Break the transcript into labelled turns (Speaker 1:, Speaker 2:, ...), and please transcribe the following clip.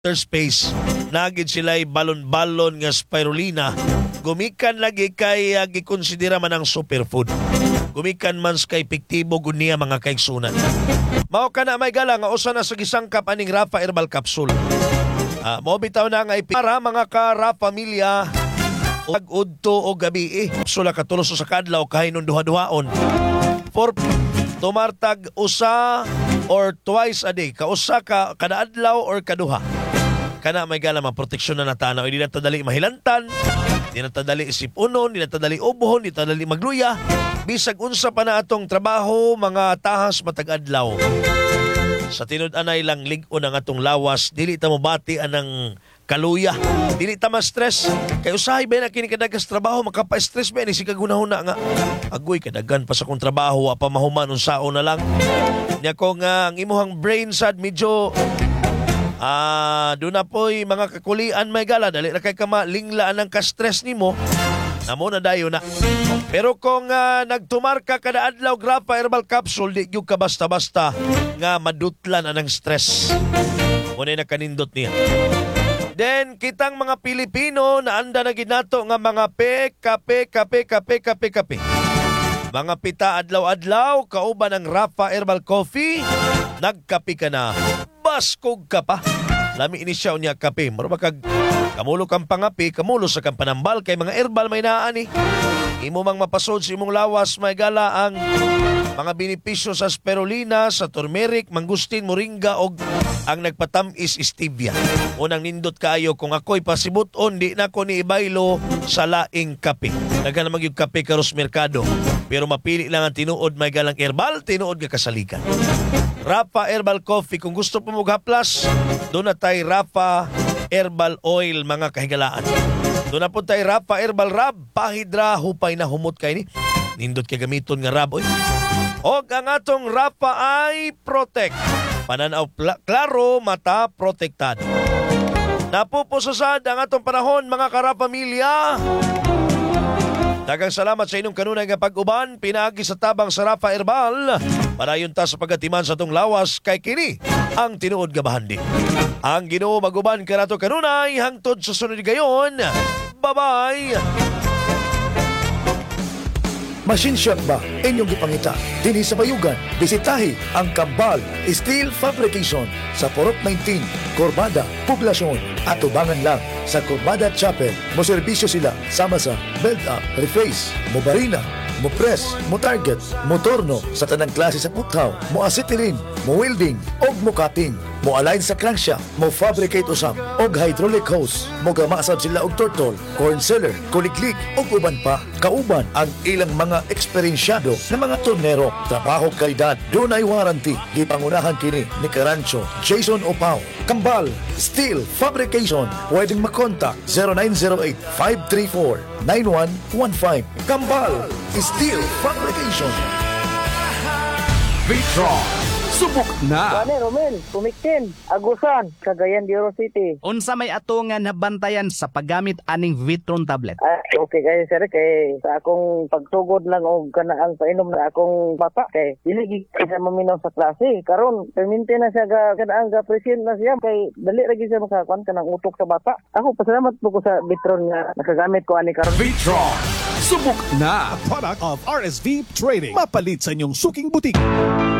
Speaker 1: space. Nagid sila'y balon-balon nga spirulina. Gumikan lagi kay gikonsidera man ang superfood. Gumikan man kay epektibo gud niya mga kaigsunan. Mao kana may gala nga usa na sa gisangkap aning Rafa Herbal Capsule. Mo bitaw na nga para mga ka-Rafa-milya pag-udto o gabi sula katulos sa kadlaw kahinon duha-duhaon. For tumartag usa or twice a day, kausa ka kada adlaw or kaduha. Kana may gala proteksyon na natanaw, hindi na tadali mahilantan, hindi na tadali isipunon, hindi na tadali ubohon, hindi na tadali magluya. Bisag unsa pa na atong trabaho, mga tahas matag adlaw. Sa tinud-anay lang lig-on ang atong lawas, dili ta mo bati anang kaluya. Dili ta ma-stress. Kay usahay ba na kini kadagas trabaho, makapa-stress ba ni si kagunahuna nga. Agoy kadagan pa sa kong trabaho, apa mahuman unsaon na lang. Nya ko nga ang imuhang brain sad medyo doon na po'y mga kakulian may gala. Dali na kay kamalinglaan ng ka-stress nimo. Namo na dayo na. Pero kung nagtumar ka kada adlaw Rafa Herbal Capsule, di yung ka basta-basta nga madutlan anang stress. Muna na kanindot niya. Then, kitang mga Pilipino na anda na ginato nga mga kape. Mga pita adlaw-adlaw, kauban ang Rafa Herbal Coffee, nagkape ka na. Baskog ka pa. Lami ini siya unya kape. Maro kag kamulo kang pangapi, kamulo sa kang panambal kay mga herbal may naani. Imo mang mapasod sa imong lawas may gala ang mga benepisyo sa spirulina, sa turmeric, mangustin, moringa og ang nagpatamis stevia. Unang nindot kaayo kung ako'y pasibuton, di na ko ni ibaylo sa laing kape. Dagan na magyug kape karos merkado. Pero mapili lang ang tinuod may galang herbal, tinuod nga kasalikan. Rafa Herbal Coffee, kung gusto po maghaplas, doon na tayo Rafa Herbal Oil, mga kahigalaan. Doon na po tayo Rafa Herbal Rab, pahidra, hupay na humot kayo ni. Nindot kay gamiton nga Rab, oy. O ang atong Rafa Eye Protect. Pananaw klaro, mata protektado. Napupusasad ang atong panahon, mga ka-Rafa-milya. Daghang salamat sa inyong kanunay nga pag-uban, pinaagi sa tabang sa Rafa Herbal. Padayon ta sa pagatiman sa tong lawas kay kini ang tinuod nga bahandi. Ang Ginoo maguban kanato kanunay hangtod sa sunod gayon. Bye-bye.
Speaker 2: Machine shop ba inyong gipangita? Dinhi sa Bayugan, bisitahi ang Kambal Steel Fabrication sa Porok 19, Corbada, Poblasyon at tubangan lang sa Corbada Chapel. Moserbisyo sila sama sa belt-up, reface, mobarina, mo-press, mo-target, mo-torno sa tanang klase sa puthaw, mo-acetylene, mo-welding, og mo-cutting, mo-align sa crankshaft, mo-fabricate usab, og hydraulic hose, mo-gamasab sila og turtle, corn seller, kuliglig, og uban pa. Kauban ang ilang mga eksperensyado na mga tornero. Trabaho kalidad, dunay warranty. Gipangunahan kini ni Karancho, Jason Opao. Kambal Steel Fabrication. Pwedeng makontak 0908-534-9115. Kambal Steel Fabrication.
Speaker 3: Vitron, subok na.
Speaker 4: Gani, Romel, Pumiktin, Agusan, Cagayan de Oro City.
Speaker 5: Unsa may ato nga nabantayan sa paggamit aning Vitron tablet?
Speaker 4: Okay kayo sir, kay sa akong pagtugod lang og kanaang painom na akong bata kay dili siya maminaw sa klase. Karon perminti na siya kanaang present na siya kay dali ra gyud siya makakuan kanang utok sa bata. Ako pasalamat po ko sa Vitron nga nakagamit ko ani karon.
Speaker 3: Vitron, subok na. A product of RSV Trading. Mapalit sa inyong suking butik.